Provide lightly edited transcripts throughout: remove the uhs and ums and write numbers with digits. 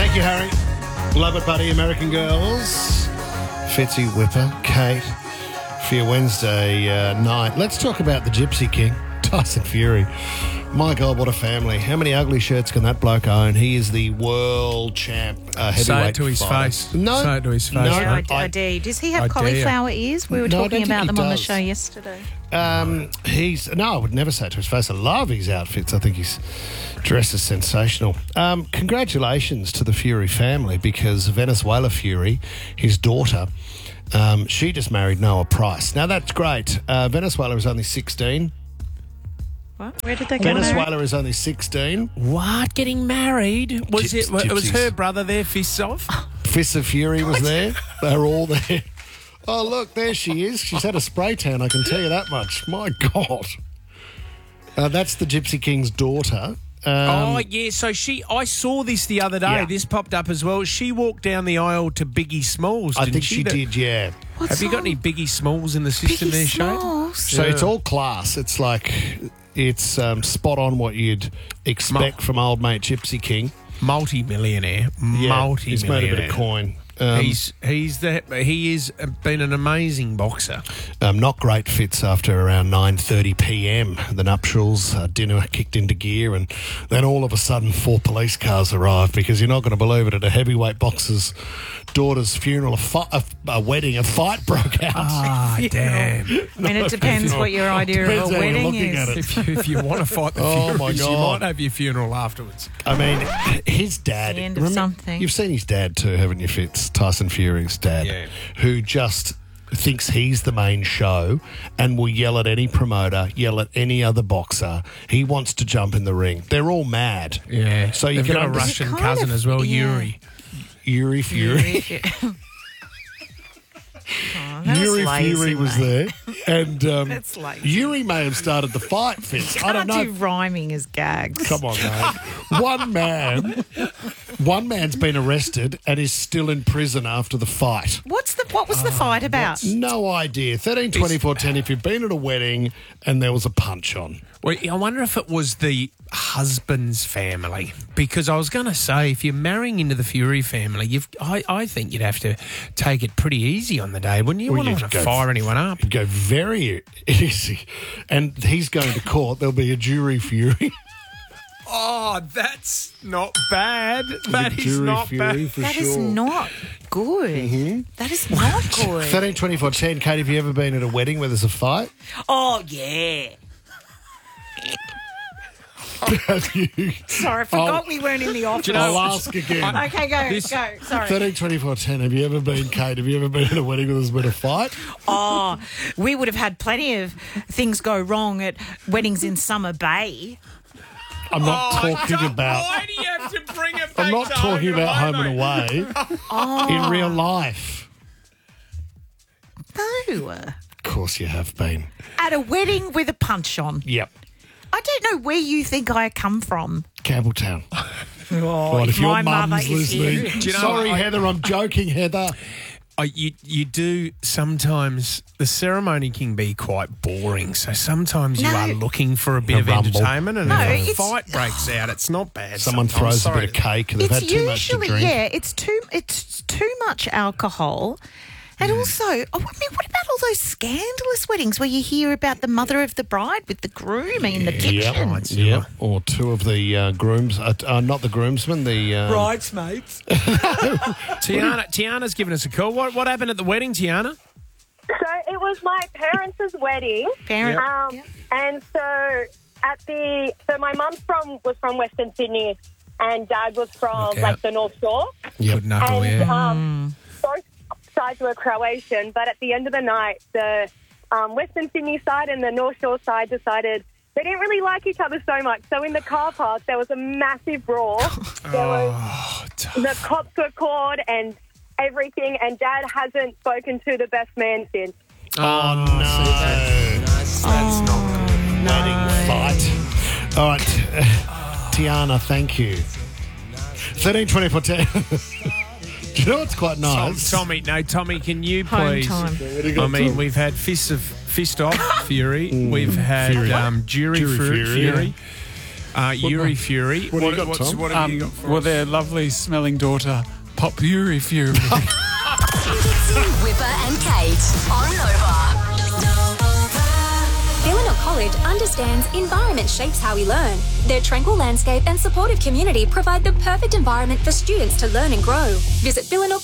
Thank you, Harry. Love it, buddy. American Girls. Fitzy, Whipper, Kate, for your Wednesday night. Let's talk about the Gypsy King, Tyson Fury. My God, what a family. How many ugly shirts can that bloke own? He is the world champ heavyweight Say it to his fighter. face. No. Say it to his face. No, mate. I dare. Does he have I cauliflower ears? We were No, I talking don't think about he them on the does. show yesterday. I would never say it to his face. I love his outfits. I think he's dressed as sensational. Congratulations to the Fury family, because Venezuela Fury, his daughter, she just married Noah Price. Now, that's great. Venezuela is only 16. What? Where did they get married? Venezuela is only 16. What? Getting married? Was it? Was Gypsies. her brother there? Fists off? Fists of Fury was there. They were all there. Oh, look, there she is. She's had a spray tan, I can tell you that much. My God. That's the Gypsy King's daughter. Oh, yeah. So I saw this the other day. Yeah. This popped up as well. She walked down the aisle to Biggie Smalls. I didn't think she did, yeah. Have you got any Biggie Smalls in the system Biggie there, Shane? Smalls? So it's all class. It's like, it's spot on what you'd expect from old mate Gypsy King. Multi-millionaire. Yeah, he's made a bit of coin. He has been an amazing boxer. Not great fits after around 9:30 p.m. The nuptials, dinner kicked into gear, and then all of a sudden 4 police cars arrived, because you're not going to believe it, at a heavyweight boxer's daughter's funeral, a wedding, a fight broke out. Ah, damn. I mean, it depends what your idea Depends of a how you're wedding looking is. at it. If you want to fight the Oh, my Furies, you God. might have your funeral afterwards. I mean, his dad. The end of something. You've seen his dad too, haven't you, Fitz? Tyson Fury's dad, Yeah. who just thinks he's the main show and will yell at any promoter, yell at any other boxer. He wants to jump in the ring. They're all mad. Yeah. So you They've can got a understand- Russian Kind cousin of, as well, yeah. Yuri. Yuri Fury. Oh, that was Yuri lazy, Fury was mate. there, and That's lazy. Yuri may have started the fight, Fitz. I don't Can't know. do rhyming as gags. Come on, mate. One man's been arrested and is still in prison after the fight. What was the fight about? No idea. 13, 24, 10, if you've been at a wedding and there was a punch on. Well, I wonder if it was the husband's family, because I was going to say, if you're marrying into the Fury family, I think you'd have to take it pretty easy on the day, wouldn't you? Well, You you'd wouldn't want to go- fire anyone up. Go very easy. And he's going to court. There'll be a jury Fury. Oh, that's not bad. That is Jury not Fury bad. for That sure. is not good. That is not good. 13, 24, 10. Kate, have you ever been at a wedding where there's a fight? Oh, yeah. Have you? Sorry, I forgot we weren't in the office. you know- I'll ask again. Okay, go. Sorry. 13, 24, 10. Have you ever been, Kate? Have you ever been at a wedding where there's been a fight? Oh, we would have had plenty of things go wrong at weddings in Summer Bay. I'm not talking about. Why do you have to bring it back I'm not to talking about home and mate? away. In real life. No. Of course you have been. At a wedding with a punch on. Yep. I don't know where you think I come from. Campbelltown. Oh, Right, if your my mother mum's is listening. here. Do you know, Sorry, Heather, I'm joking, Heather. You do sometimes, the ceremony can be quite boring, so sometimes you No. are looking for a bit A of rumble. entertainment, and No, if a it's- fight breaks out, it's not bad. Someone sometimes. throws a bit of Sorry. cake and they've It's had too much to usually, drink. yeah, it's too much alcohol. And also, I mean, what about all those scandalous weddings where you hear about the mother of the bride with the groom in the kitchen? Yep, yep. Or two of the grooms, not the groomsmen, the... Bridesmaids. Tiana's given us a call. What happened at the wedding, Tiana? So it was my parents' wedding, Parent. and so my mum was from Western Sydney, and Dad was from Okay. like the North Shore, Good knuckle, and yeah. both sides were Croatian. But at the end of the night, the Western Sydney side and the North Shore side decided they didn't really like each other so much. So in the car park, there was a massive brawl. There was the cops were called and everything, and Dad hasn't spoken to the best man since. Oh, no. That's not good. Wedding fight. All right. Tiana, thank you. 13, 24, 10. Do you know what's quite nice? Tommy, can you Home please? time. I mean, we've had fist off Fury. We've had Fury. jury Jury Fury. Fury. Yuri Fury. What have you got, Tom? What have you got for Well, us? their lovely smelling daughter, Pop Yuri Fury. Whipper and Kate on Nova. Villanelle College understands environment shapes how we learn. Their tranquil landscape and supportive community provide the perfect environment for students to learn and grow. Visit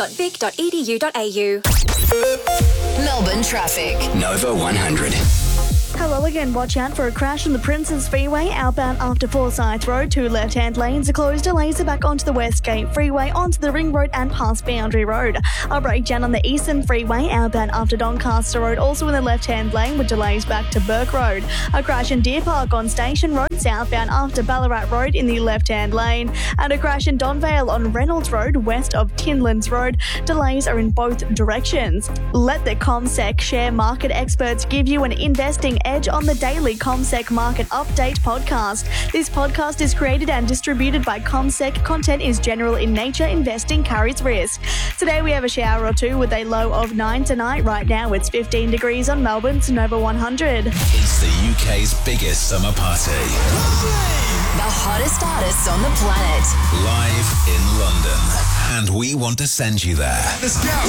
villanelle.vic.edu.au. Melbourne traffic. Nova 100. Hello again. Watch out for a crash on the Princes Freeway outbound after Forsyth Road. 2 left-hand lanes are closed. Delays are back onto the Westgate Freeway, onto the Ring Road and past Boundary Road. A breakdown on the Eastern Freeway outbound after Doncaster Road, also in the left-hand lane with delays back to Burke Road. A crash in Deer Park on Station Road southbound after Ballarat Road in the left-hand lane. And a crash in Donvale on Reynolds Road west of Tinlands Road. Delays are in both directions. Let the CommSec share market experts give you an investing edge on the daily CommSec Market Update podcast. This podcast is created and distributed by CommSec. Content is general in nature. Investing carries risk. Today we have a shower or two with a low of 9 tonight. Right now it's 15 degrees on Melbourne's Nova 100. It's the UK's biggest summer party. The hottest artists on the planet. Live in London. And we want to send you there. Let's go!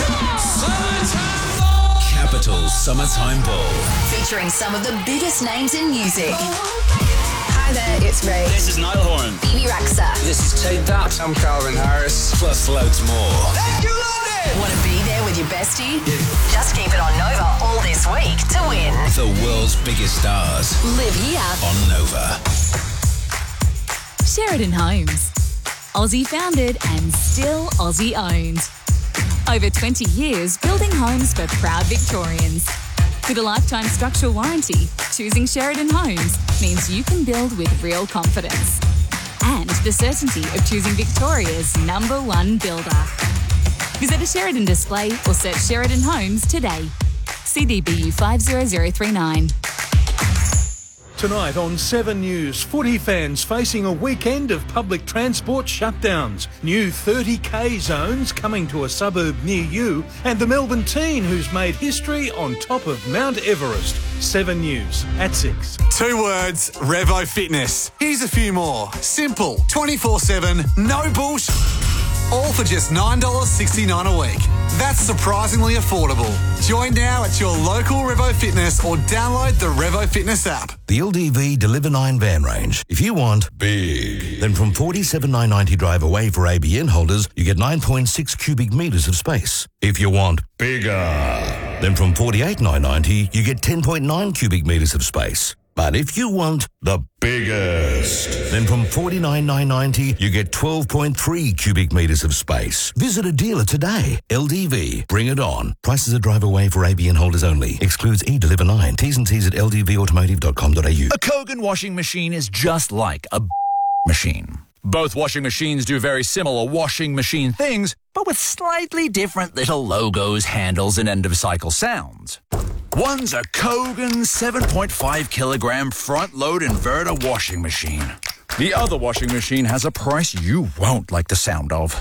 Capital Summertime Ball. Featuring some of the biggest names in music. Hi there, it's Ray. This is Niall Horan. Bibi Rexha. This is Tate That. I'm Calvin Harris. Plus loads more. Thank you, London! Want to be there with your bestie? Just keep it on Nova all this week to win. The world's biggest stars. Live here. On Nova. Sheridan Homes. Aussie founded and still Aussie owned. Over 20 years building homes for proud Victorians. With a lifetime structural warranty, choosing Sheridan Homes means you can build with real confidence. And the certainty of choosing Victoria's #1 builder. Visit a Sheridan display or search Sheridan Homes today. CDBU 50039. Tonight on 7 News, footy fans facing a weekend of public transport shutdowns, new 30k zones coming to a suburb near you, and the Melbourne teen who's made history on top of Mount Everest. 7 News at 6. 2 words, Revo Fitness. Here's a few more. Simple, 24/7, no bullshit. All for just $9.69 a week. That's surprisingly affordable. Join now at your local Revo Fitness or download the Revo Fitness app. The LDV Deliver 9 van range. If you want big, then from $47,990 drive away for ABN holders, you get 9.6 cubic metres of space. If you want bigger, then from $48,990 you get 10.9 cubic metres of space. But if you want the biggest, then from $49,990 you get 12.3 cubic metres of space. Visit a dealer today. LDV, bring it on. Prices are drive away for ABN holders only. Excludes eDeliver 9. T's and C's at ldvautomotive.com.au. A Kogan washing machine is just like a machine. Both washing machines do very similar washing machine things, but with slightly different little logos, handles, and end-of-cycle sounds. One's a Kogan 7.5 kilogram front-load inverter washing machine. The other washing machine has a price you won't like the sound of.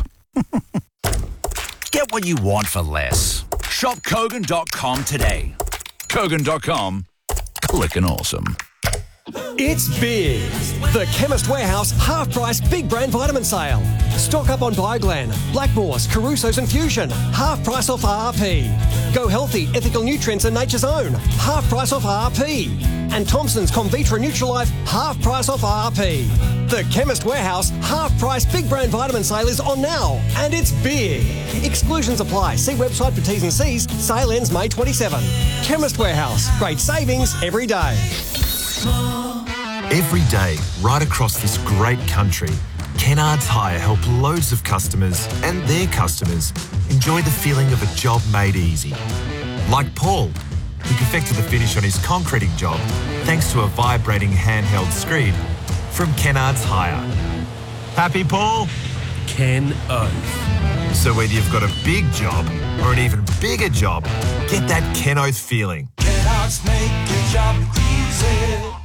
Get what you want for less. Shop Kogan.com today. Kogan.com. Clickin' awesome. It's big. The Chemist Warehouse half-price big brand vitamin sale. Stock up on Bioglane, Blackmores, Caruso's and Fusion. Half price off RRP. Go Healthy, Ethical Nutrients and Nature's Own. Half price off RRP. And Thompson's Convitra Nutrilife. Half price off RRP. The Chemist Warehouse half-price big brand vitamin sale is on now. And it's big. Exclusions apply. See website for T's and C's. Sale ends May 27. Chemist Warehouse. Great savings every day. Every day, right across this great country, Kennards Hire help loads of customers and their customers enjoy the feeling of a job made easy. Like Paul, who perfected the finish on his concreting job thanks to a vibrating handheld screed from Kennards Hire. Happy, Paul? Ken Oath. So whether you've got a big job or an even bigger job, get that Ken Oath feeling. Kennards make your job easy.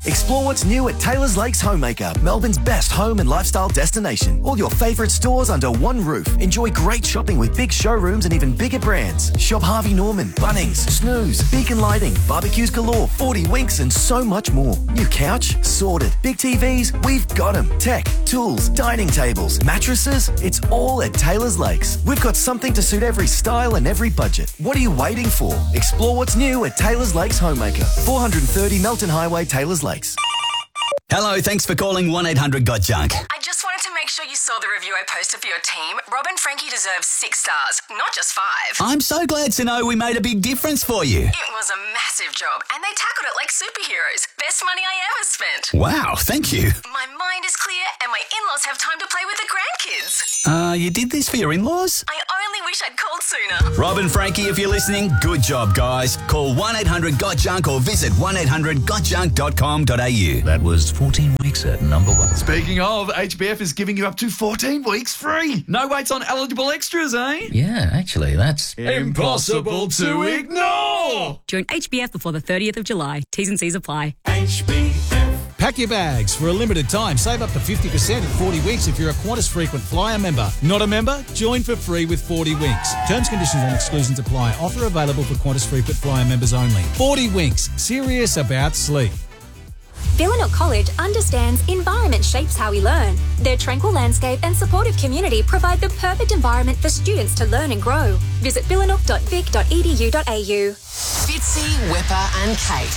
Explore what's new at Taylor's Lakes Homemaker, Melbourne's best home and lifestyle destination. All your favourite stores under one roof. Enjoy great shopping with big showrooms and even bigger brands. Shop Harvey Norman, Bunnings, Snooze, Beacon Lighting, barbecues galore, 40 Winks and so much more. New couch? Sorted. Big TVs? We've got them. Tech, tools, dining tables, mattresses? It's all at Taylor's Lakes. We've got something to suit every style and every budget. What are you waiting for? Explore what's new at Taylor's Lakes Homemaker. 430 Melton Highway, Taylor's Lakes. Hello, thanks for calling 1-800-GOT-JUNK. I just wanted to make sure you saw the review I posted for your team. Rob and Frankie deserve 6 stars, not just 5. I'm so glad to know we made a big difference for you. It was a massive job, and they tackled it like superheroes. Best money I ever spent. Wow, thank you. My mind is clear, and my in-laws have time to play with the grandkids. You did this for your in-laws? I only wish I'd called sooner. Rob and Frankie, if you're listening, good job, guys. Call 1-800-GOT-JUNK or visit 1-800-GOTJUNK.com.au. That was 14 weeks at number 1. Speaking of, HBF is giving you up to 14 weeks free. No waits on eligible extras, eh? Yeah, actually, that's impossible to ignore. Join HBF before the 30th of July. T's and C's apply. Pack your bags. For a limited time, save up to 50% in 40 weeks if you're a Qantas Frequent Flyer member. Not a member? Join for free with 40 Winks. Terms, conditions and exclusions apply. Offer available for Qantas Frequent Flyer members only. 40 Winks. Serious about sleep. Villanuk College understands environment shapes how we learn. Their tranquil landscape and supportive community provide the perfect environment for students to learn and grow. Visit villanuk.vic.edu.au. Fitzy, Wepper and Kate.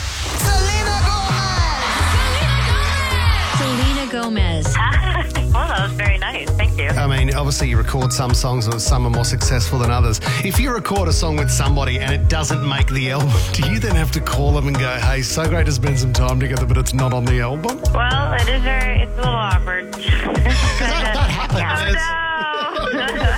Selena Gomez. Oh, that was very nice. Thank you. I mean, obviously you record some songs and some are more successful than others. If you record a song with somebody and it doesn't make the album, do you then have to call them and go, hey, so great to spend some time together, but it's not on the album? Well, it's a little awkward. that happens. Oh, no.